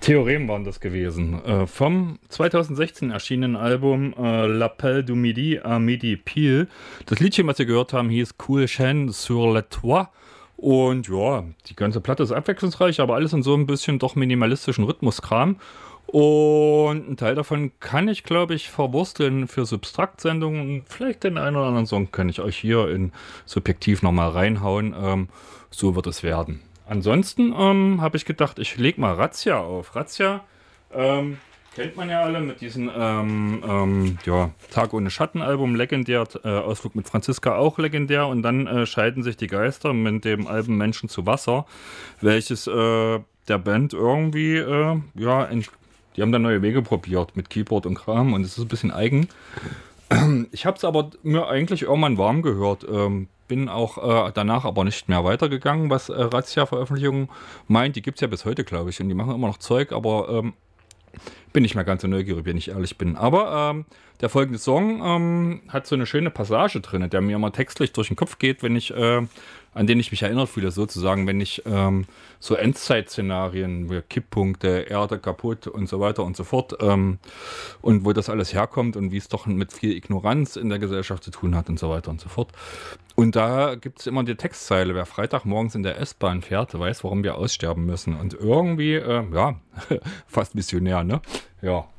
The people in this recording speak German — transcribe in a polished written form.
Theorem waren das gewesen. Vom 2016 erschienenen Album L'Appel du Midi à Midi Pile. Das Liedchen, was wir gehört haben, hieß Cool Chien sur le Toit. Und ja, die ganze Platte ist abwechslungsreich, aber alles in so ein bisschen doch minimalistischen Rhythmuskram. Und ein Teil davon kann ich, glaube ich, verwursteln für Substrakt-Sendungen. Vielleicht den einen oder anderen Song kann ich euch hier in Subjektiv nochmal reinhauen. So wird es werden. Ansonsten habe ich gedacht, ich lege mal Razzia auf. Razzia kennt man ja alle mit diesem Tag ohne Schatten-Album, legendär, Ausflug mit Franziska auch legendär. Und dann scheiden sich die Geister mit dem Album Menschen zu Wasser, welches der Band irgendwie, die haben da neue Wege probiert mit Keyboard und Kram und es ist ein bisschen eigen. Ich habe es aber mir eigentlich irgendwann warm gehört. Bin auch danach aber nicht mehr weitergegangen, was Razzia-Veröffentlichungen meint. Die gibt es ja bis heute, glaube ich. Und die machen immer noch Zeug, aber bin nicht mehr ganz so neugierig, wenn ich ehrlich bin. Aber der folgende Song hat so eine schöne Passage drin, der mir immer textlich durch den Kopf geht, wenn ich an den ich mich erinnert fühle, sozusagen, wenn ich so Endzeit-Szenarien, wie Kipppunkte, Erde kaputt und so weiter und so fort und wo das alles herkommt und wie es doch mit viel Ignoranz in der Gesellschaft zu tun hat und so weiter und so fort. Und da gibt es immer die Textzeile, wer Freitagmorgens in der S-Bahn fährt, weiß, warum wir aussterben müssen. Und irgendwie, fast missionär, ne? Ja.